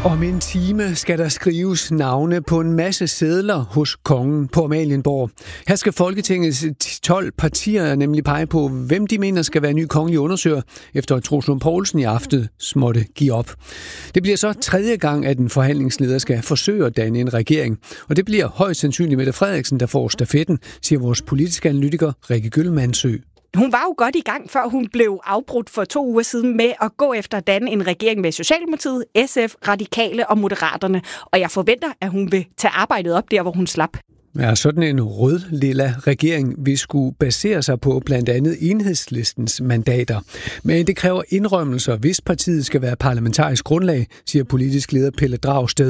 Om en time skal der skrives navne på en masse sedler hos kongen på Amalienborg. Her skal Folketingets 12 partier nemlig pege på, hvem de mener skal være ny kongelig undersøger, efter at Troels Lund Poulsen i aften måtte give op. Det bliver så tredje gang, at en forhandlingsleder skal forsøge at danne en regering. Og det bliver højst sandsynligt Mette Frederiksen, der får stafetten, siger vores politiske analytiker Rikke Gyllmandsø. Hun var jo godt i gang, før hun blev afbrudt for 2 uger siden med at gå efter at danne en regering med Socialdemokratiet, SF, Radikale og Moderaterne. Og jeg forventer, at hun vil tage arbejdet op der, hvor hun slap. Ja, sådan en rød-lilla regering vil skulle basere sig på blandt andet Enhedslistens mandater. Men det kræver indrømmelser, hvis partiet skal være parlamentarisk grundlag, siger politisk leder Pelle Dragsted.